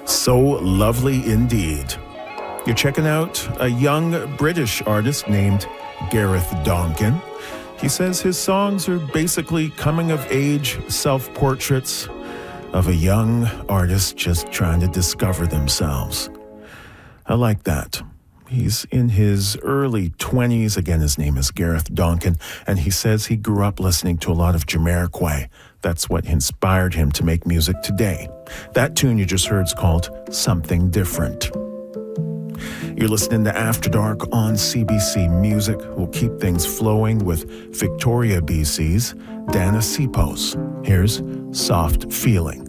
So lovely indeed. You're checking out a young British artist named Gareth Donkin. He says his songs are basically coming-of-age self-portraits of a young artist just trying to discover themselves. I like that. He's in his early 20s. Again, his name is Gareth Donkin, and he says he grew up listening to a lot of Jamiroquai. That's what inspired him to make music today. That tune you just heard is called Something Different. You're listening to After Dark on CBC Music. We'll keep things flowing with Victoria, BC's Dana Sipos. Here's Soft Feeling.